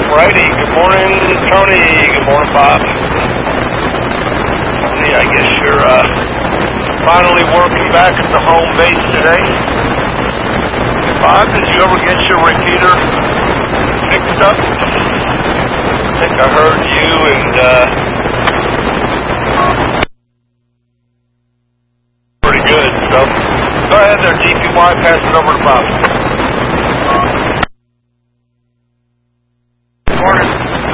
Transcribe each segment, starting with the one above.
Righty, good morning, Tony. Good morning, Bob. Tony, I guess you're finally working back at the home base today. Bob, did you ever get your repeater fixed up? I think I heard you and pretty good. So go ahead there, TPY, pass it over to Bob. Morning.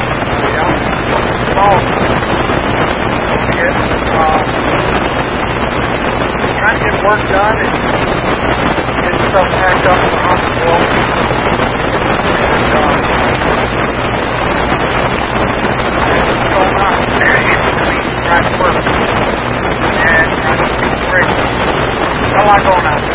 Trying to get work done and get stuff packed up in the hospital. And what's going on? Trying to work and trying to keep straight. Got a lot going on.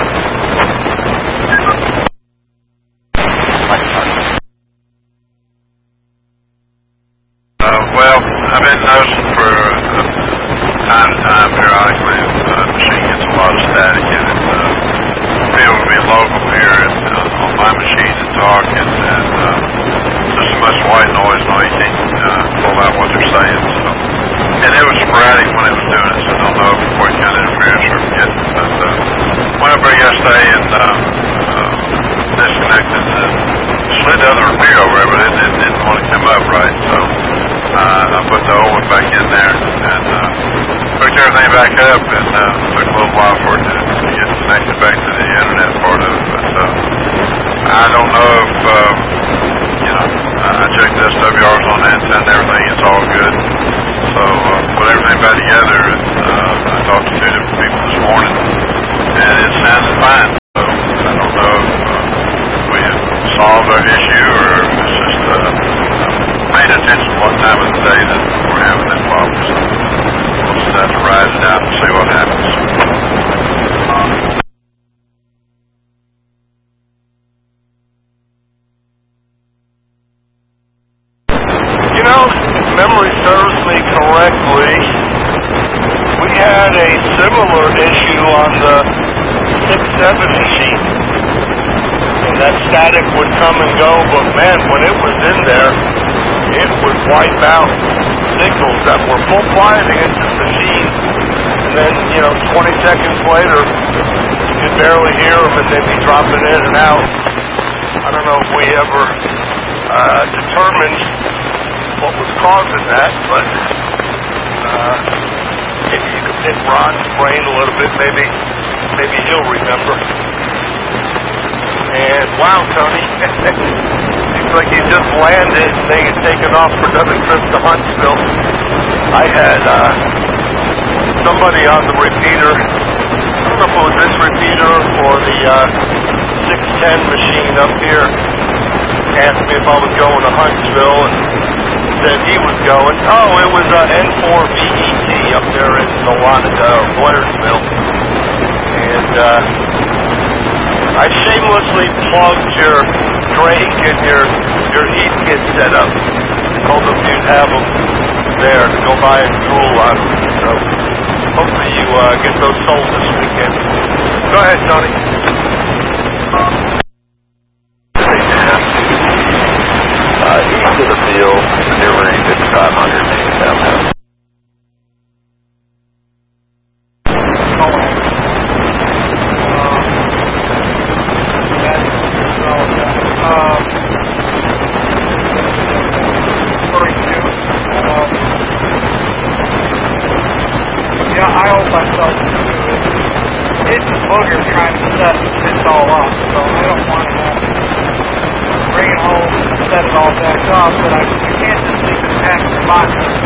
Well, I've been noticing for time to time periodically the machine gets a lot of static in it. People being local here on my machine and talking, and just so much white noise, no, you can't pull out what they're saying. So, and it was sporadic when it was doing it, so I don't know if what kind of interference we're getting. But went up there yesterday and disconnected and slid the other repeater over there, but it didn't want to come up right, so I put the old one back in there and hooked everything back up, and took a little while for it to get connected back to the internet part of it. But I don't know if, I checked the SWRs on the antenna and everything, it's all good. So put everything back together, and I talked to 2 different people this morning, and it sounds fine. So I don't know if we have solved our issue or if it's just paying attention to what time of the day that we're having that problem. So we'll just have to ride it out and see what happens. You know, if memory serves me correctly, we had a similar issue on the 6-7 machine. And that static would come and go, but man, when it was in there, it would wipe out signals that were full flying against the machine. And then, 20 seconds later, you could barely hear them and they'd be dropping in and out. I don't know if we ever determined what was causing that, but maybe you could pick Ron's brain a little bit. Maybe he'll remember. And wow, Tony, seems like you just landed and they get taken off for another trip to Huntsville. I had somebody on the repeater, I don't know if it was this repeater or the 610 machine up here, asked me if I was going to Huntsville and said he was going. Oh, it was N4VET up there in Blairsville. And I shamelessly plugged your drake and your heat kit set up. Told them you'd have them there to go buy and drool on them. So hopefully you get those sold this weekend. Go ahead, Tony. East of the field, delivering 5,500 maybe downtown. I hold myself to it. It's a booger trying to set this all up, so I don't want to bring it home and set it all back up, but I can't just leave it packed in the box.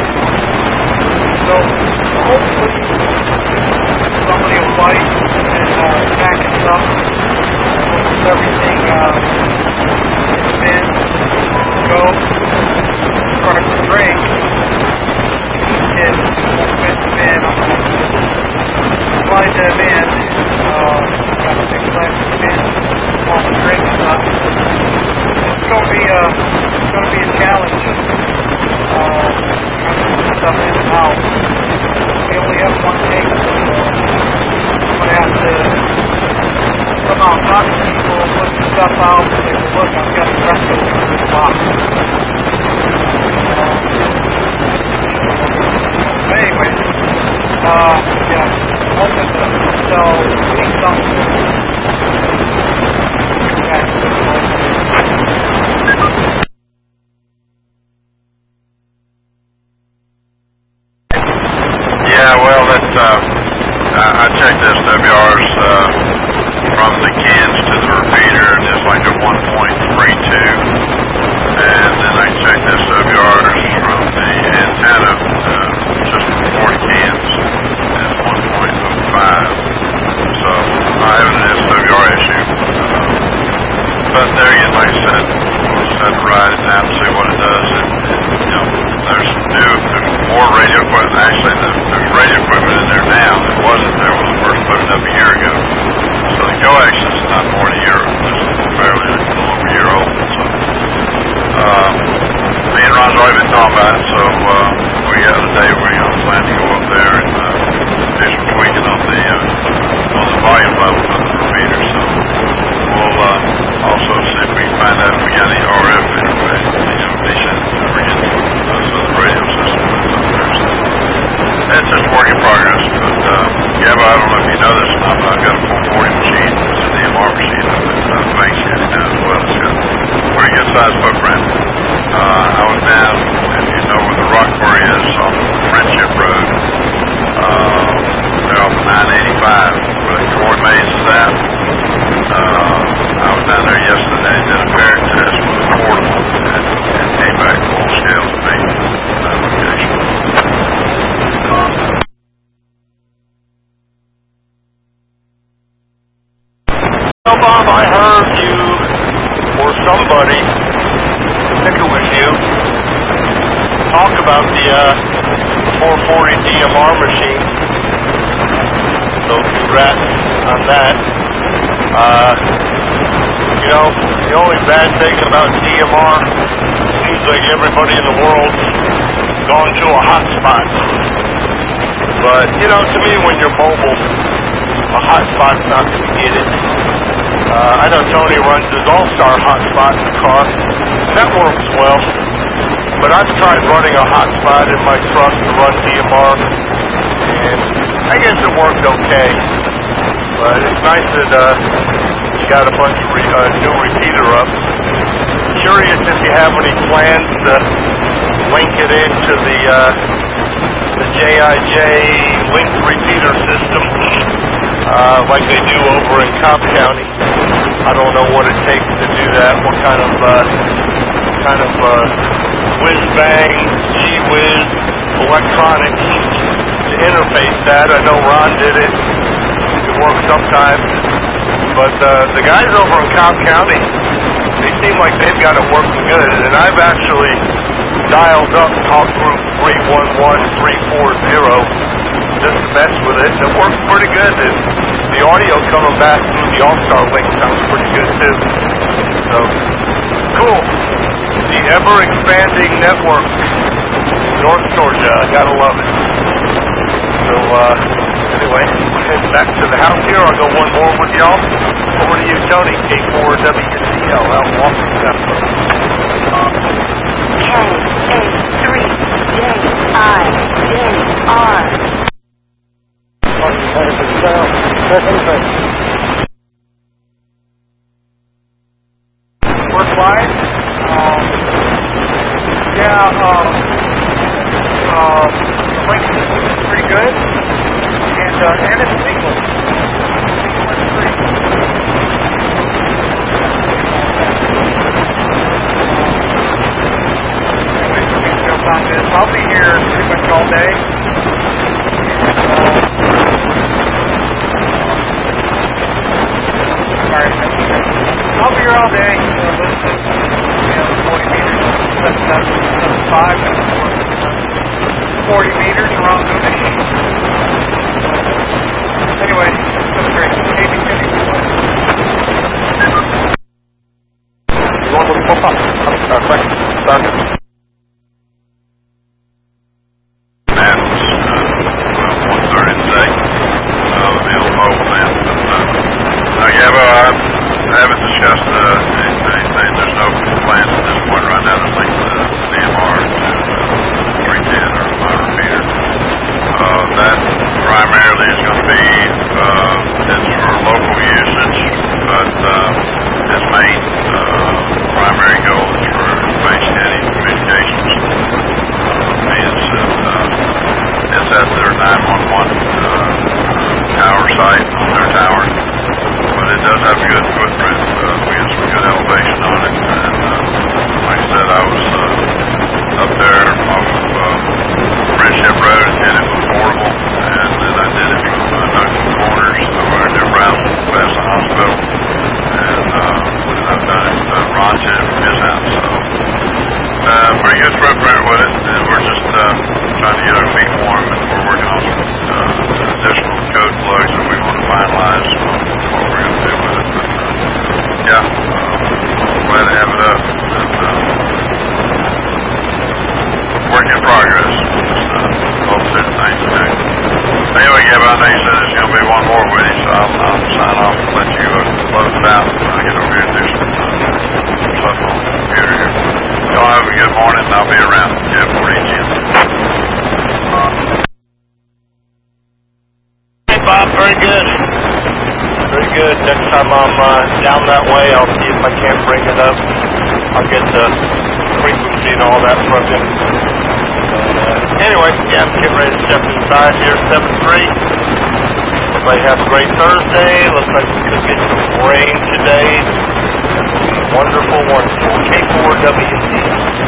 So hopefully somebody will bite and pack it up, put everything in the bin, go, start the drink. Slide them in, got a big plastic bin, all the drink stuff. It's going to be a challenge, trying to put stuff in and out. We only have one tank, so I'm going to have to somehow talk to people, put the stuff out, I checked SWRs from the cans to the repeater, and it's like a 1.32. And then I checked SWRs from the antenna just before the cans, and it's 1.05. So I have an SWR issue. But there again, like I said, we'll set the ride it down and see what it does. There's more radio equipment. Actually, there's radio equipment in there now that wasn't there when we first put it up a year ago. So the coax is not more than a year old. It's barely a little over a year old. So, me and Ron's already been talking about it, so we got a day we're going to plan to go up there and do some tweaking on the volume level of the repeater. So we'll also see if we can find out if we got any RF interface, decent bring in the radio system. It's just work in progress, but yeah, but I don't know if you know this or not, but I've got a 440 machine. It's a DMR machine up at Bank City now as well. It's got a pretty good size footprint. I was down, if you know where the rock quarry is, on Friendship Road. They're off 985, where the core maze is at. I was down there yesterday, did a paired test with a portable, and came back full scale to me that location. Well, Bob, I heard you or somebody, I think it was you, talk about the 440 DMR machine. So congrats on that. The only bad thing about DMR seems like everybody in the world's gone to a hotspot. But, to me, when you're mobile, a hotspot's not going to get it. I know Tony runs his All-Star hotspot in the car, and that works well. But I've tried running a hotspot in my truck to run DMR, and I guess it worked okay. But it's nice that you got a bunch of new repeater up. Curious if you have any plans to link it into the JIJ link repeater system, like they do over in Cobb County. I don't know what it takes to do that. What kind of whiz-bang, gee-whiz, electronics to interface that. I know Ron did it. It works sometimes. But the guys over in Cobb County, they seem like they've got it working good. And I've actually dialed up talk group 311340 just to mess with it. It works pretty good. And the audio coming back through the All-Star link sounds pretty good too. So, cool. The ever-expanding network. North Georgia, I gotta love it. So, anyway, head back to the house here. I'll go one more with y'all. Over to you, Tony, K4WCL out in Walker, Texas. K83JIJR. Work live. Link is pretty good, and it's legal. I'll be here pretty much all day. I'll be here all day. Listening, 40 meters, 7.5, 40 meters around the machine. Anyway, that's great. I haven't discussed anything. There's no plans at this point right now to link the DMR to 310 or my repeater. That primarily is going to be it's for local usage, but its main primary goal is for Bank City communications. It's at their 911 pretty good footprint with it, and we're just trying to get our feet warm, and we're working on some additional code plugs that we want to finalize what we're going to do with it. But, yeah, glad to have it up. And, work in progress. Hope there's things to do. Anyway, Gab, I know you said there's going to be one more with you, so I'll sign off and let you close it out. I'll get over here and do some stuff on the computer here. Y'all have a good morning, and I'll be around. Jeff will reach in. Hey, Bob, very good. Very good. Next time I'm down that way, I'll see if I can't bring it up. I'll get the frequency and all that from you. Anyway, yeah, I'm getting ready to step inside here, 7-3. Everybody have a great Thursday. Looks like we could get some rain today. Wonderful, wonderful. K4WC.